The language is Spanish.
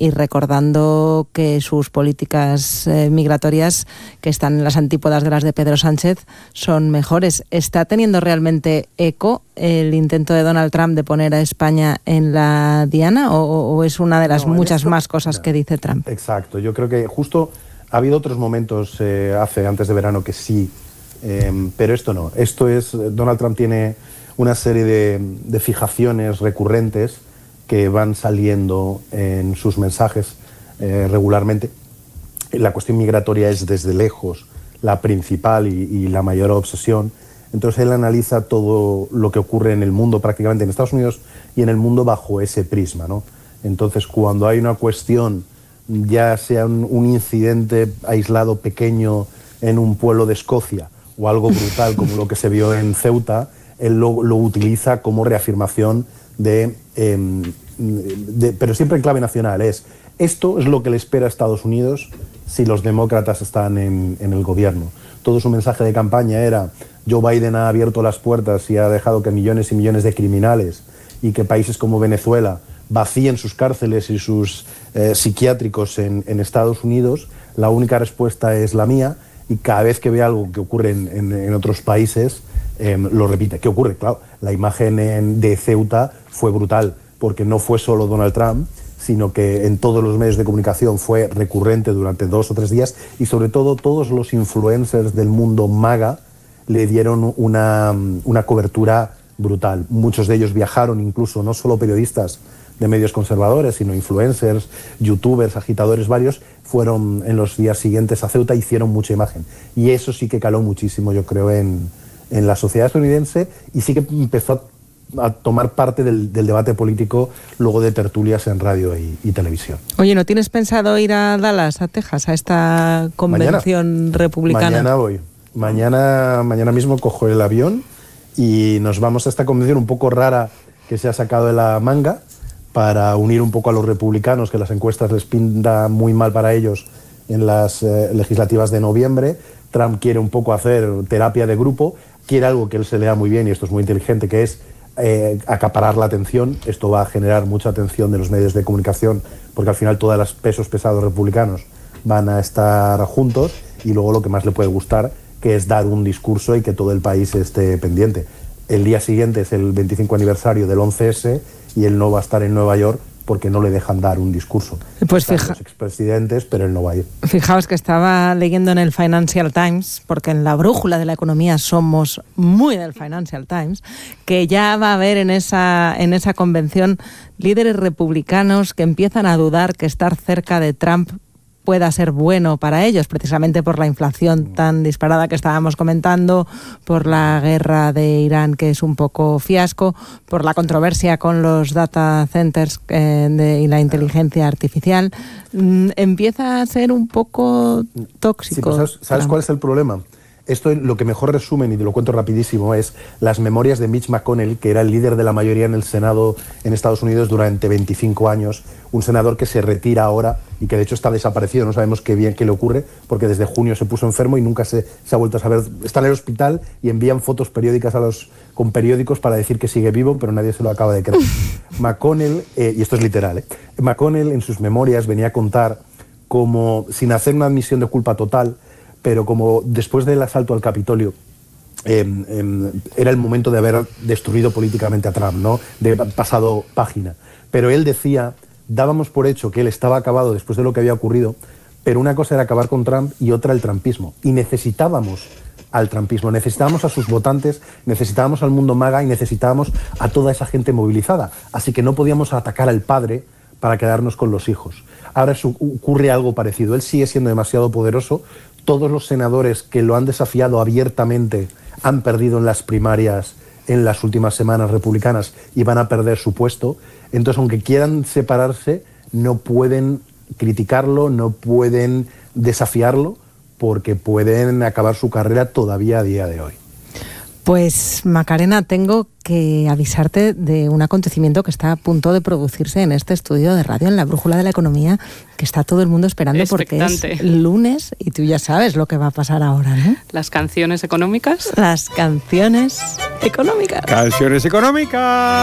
y recordando que sus políticas migratorias, que están en las antípodas de las de Pedro Sánchez, son mejores. ¿Está teniendo realmente eco el intento de Donald Trump de poner a España en la diana o es una de las muchas más cosas que dice Trump? Exacto, yo creo que justo ha habido otros momentos antes de verano que sí, pero esto no. Donald Trump tiene una serie de fijaciones recurrentes que van saliendo en sus mensajes regularmente. La cuestión migratoria es desde lejos la principal y la mayor obsesión. Entonces él analiza todo lo que ocurre en el mundo, prácticamente en Estados Unidos y en el mundo, bajo ese prisma, ¿no? Entonces, cuando hay una cuestión, ya sea un incidente aislado pequeño en un pueblo de Escocia o algo brutal como lo que se vio en Ceuta, él lo utiliza como reafirmación pero siempre en clave nacional. Esto es lo que le espera a Estados Unidos si los demócratas están en el gobierno. Todo su mensaje de campaña era: Joe Biden ha abierto las puertas y ha dejado que millones y millones de criminales y que países como Venezuela vacíen sus cárceles y sus psiquiátricos en Estados Unidos. La única respuesta es la mía, y cada vez que ve algo que ocurre en otros países, lo repite. ¿Qué ocurre? Claro, la imagen de Ceuta fue brutal, porque no fue solo Donald Trump, sino que en todos los medios de comunicación fue recurrente durante 2 o 3 días, y sobre todo todos los influencers del mundo MAGA le dieron una cobertura brutal. Muchos de ellos viajaron, incluso no solo periodistas de medios conservadores, sino influencers, youtubers, agitadores varios, fueron en los días siguientes a Ceuta, hicieron mucha imagen. Y eso sí que caló muchísimo, yo creo, en la sociedad estadounidense, y sí que empezó a tomar parte del debate político luego de tertulias en radio y televisión. Oye, ¿no tienes pensado ir a Dallas, a Texas, a esta convención republicana? Mañana voy. Mañana mismo cojo el avión y nos vamos a esta convención un poco rara que se ha sacado de la manga para unir un poco a los republicanos, que las encuestas les pinta muy mal para ellos en las legislativas de noviembre. Trump quiere un poco hacer terapia de grupo, quiere algo que él se le da muy bien, y esto es muy inteligente, que es acaparar la atención. Esto va a generar mucha atención de los medios de comunicación, porque al final todos los pesos pesados republicanos van a estar juntos, y luego lo que más le puede gustar, que es dar un discurso y que todo el país esté pendiente. El día siguiente es el 25 aniversario del 11S y él no va a estar en Nueva York porque no le dejan dar un discurso. Pues los expresidentes, pero él no va a ir. Fijaos que estaba leyendo en el Financial Times, porque en la brújula de la economía somos muy del Financial Times, que ya va a haber en esa convención líderes republicanos que empiezan a dudar que estar cerca de Trump pueda ser bueno para ellos, precisamente por la inflación tan disparada que estábamos comentando, por la guerra de Irán, que es un poco fiasco, por la controversia con los data centers y la inteligencia artificial. Empieza a ser un poco tóxico. Sí, pues ¿sabes cuál es el problema? Esto lo que mejor resumen, y te lo cuento rapidísimo, es las memorias de Mitch McConnell, que era el líder de la mayoría en el Senado en Estados Unidos durante 25 años, un senador que se retira ahora y que de hecho está desaparecido. No sabemos qué le ocurre, porque desde junio se puso enfermo y nunca se ha vuelto a saber. Está en el hospital y envían fotos periódicas con periódicos para decir que sigue vivo, pero nadie se lo acaba de creer. McConnell, y esto es literal, McConnell en sus memorias venía a contar como, sin hacer una admisión de culpa total, pero como después del asalto al Capitolio era el momento de haber destruido políticamente a Trump, ¿no? De pasado página. Pero él decía, dábamos por hecho que él estaba acabado después de lo que había ocurrido, pero una cosa era acabar con Trump y otra el trumpismo. Y necesitábamos al trumpismo, necesitábamos a sus votantes, necesitábamos al mundo MAGA y necesitábamos a toda esa gente movilizada. Así que no podíamos atacar al padre para quedarnos con los hijos. Ahora ocurre algo parecido. Él sigue siendo demasiado poderoso. Todos los senadores que lo han desafiado abiertamente han perdido en las primarias en las últimas semanas republicanas y van a perder su puesto. Entonces, aunque quieran separarse, no pueden criticarlo, no pueden desafiarlo, porque pueden acabar su carrera todavía a día de hoy. Pues, Macarena, tengo que avisarte de un acontecimiento que está a punto de producirse en este estudio de radio, en la Brújula de la Economía, que está todo el mundo esperando porque es lunes y tú ya sabes lo que va a pasar ahora, ¿no? ¿Las canciones económicas? Las canciones económicas. ¡Canciones económicas!